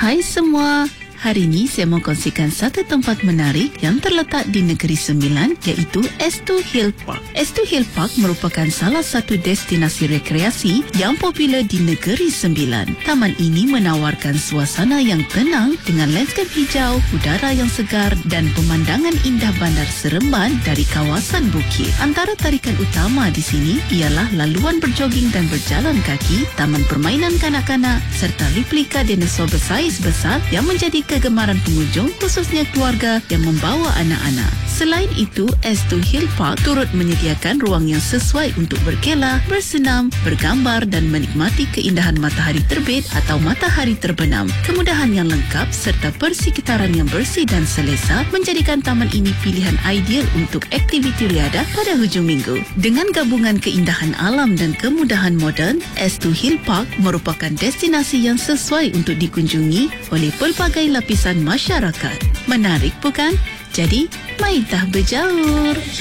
Hai semua, hari ini saya mau kongsikan satu tempat menarik yang terletak di Negeri Sembilan, iaitu S2 Hill Park. S2 Hill Park merupakan salah satu destinasi rekreasi yang popular di Negeri Sembilan. Taman ini menawarkan suasana yang tenang dengan lanskap hijau, udara yang segar dan pemandangan indah bandar Seremban dari kawasan bukit. Antara tarikan utama di sini ialah laluan berjoging dan berjalan kaki, taman permainan kanak-kanak serta replika dinosaur bersaiz besar yang menjadi kegemaran pengunjung, khususnya keluarga yang membawa anak-anak. Selain itu, S2 Hill Park turut menyediakan ruang yang sesuai untuk berkelah, bersenam, bergambar dan menikmati keindahan matahari terbit atau matahari terbenam. Kemudahan yang lengkap serta persekitaran yang bersih dan selesa menjadikan taman ini pilihan ideal untuk aktiviti riadah pada hujung minggu. Dengan gabungan keindahan alam dan kemudahan moden, S2 Hill Park merupakan destinasi yang sesuai untuk dikunjungi oleh pelbagai lapisan masyarakat. Menarik bukan? Jadi, maitah berjaur.